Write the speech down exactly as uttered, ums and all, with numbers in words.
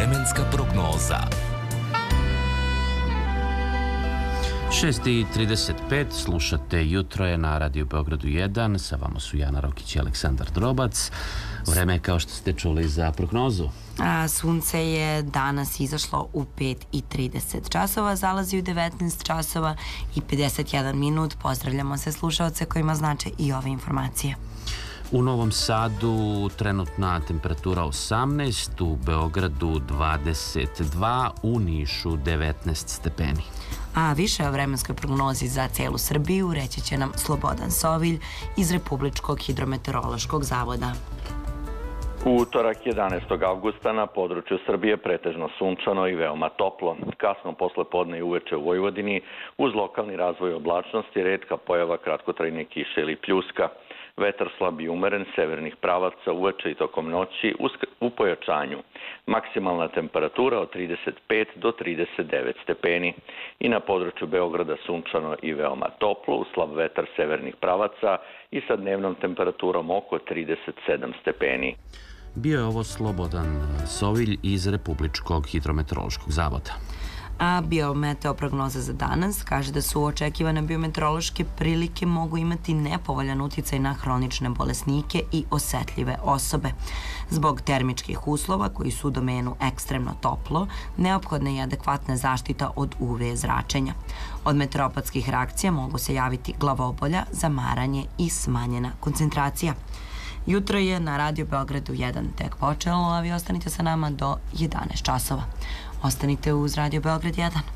Vremenska prognoza. šest i trideset pet, slušate Jutro je na Radio Beogradu jedan, sa vama su Jana Rokić i Aleksandar Drobac. Vreme je, kao što ste čuli, za prognozu. A, sunce je danas izašlo u pet i trideset časova, zalazi u devetnaest časova i pedeset jedan minut. Pozdravljamo se slušaoce kojima znače i ove informacije. U Novom Sadu trenutna temperatura osamnaest, u Beogradu dvadeset dva, u Nišu devetnaest stepeni. A više o vremenskoj prognozi za celu Srbiju reći će nam Slobodan Sovilj iz Republičkog hidrometeorološkog zavoda. U utorak jedanaestog avgusta na području Srbije pretežno sunčano i veoma toplo. Kasno posle podne i uveče u Vojvodini uz lokalni razvoj oblačnosti retka pojava kratkotrajne kiše ili pljuska. Vetar slab i umeren severnih pravaca uveče i tokom noći u pojačanju. Maksimalna temperatura od trideset pet do trideset devet stepeni. I na području Beograda sunčano i veoma toplo uz slab vetar severnih pravaca i sa dnevnom temperaturom oko trideset sedam stepeni. Bio je ovo Slobodan Sovilj iz Republičkog hidrometeorološkog zavoda. A biometeo prognoza za danas kaže da su očekivane biometeorološke prilike mogu imati nepovoljan uticaj na hronične bolesnike i osetljive osobe. Zbog termičkih uslova koji su u domenu ekstremno toplo, neophodna je adekvatna zaštita od U V zračenja. Od meteoropatskih reakcija mogu se javiti glavobolja, zamaranje i smanjena koncentracija. Jutro je na Radio Beogradu jedan tek počelo, a vi ostanite sa nama do jedanaest časova. Ostanite uz Radio Beograd jedan.